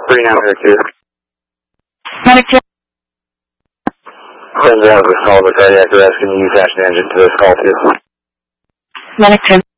3902. Medic 10. Cleanse out of this call, but cardiac arrest. Can you use engine to this call too? Medic 10.